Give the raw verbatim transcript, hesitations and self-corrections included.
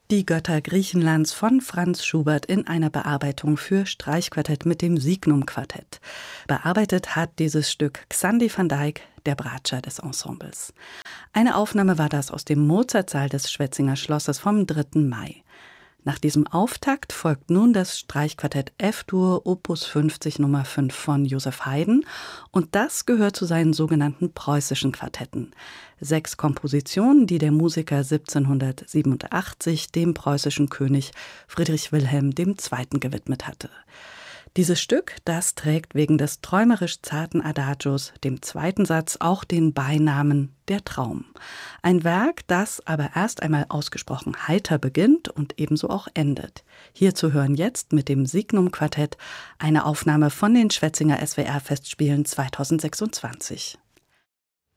Die Götter Griechenlands von Franz Schubert in einer Bearbeitung für Streichquartett mit dem Signum-Quartett. Bearbeitet hat dieses Stück Xandi van Dijk, der Bratscher des Ensembles. Eine Aufnahme war das aus dem Mozartsaal des Schwetzinger Schlosses vom dritten Mai. Nach diesem Auftakt folgt nun das Streichquartett F-Dur Opus fünfzig Nummer fünf von Joseph Haydn und das gehört zu seinen sogenannten preußischen Quartetten. Sechs Kompositionen, die der Musiker siebzehnhundertsiebenundachtzig dem preußischen König Friedrich Wilhelm der Zweite gewidmet hatte. Dieses Stück, das trägt wegen des träumerisch zarten Adagios, dem zweiten Satz, auch den Beinamen Der Traum. Ein Werk, das aber erst einmal ausgesprochen heiter beginnt und ebenso auch endet. Hier zu hören jetzt mit dem Signum-Quartett eine Aufnahme von den Schwetzinger S W R-Festspielen zweitausendsechsundzwanzig.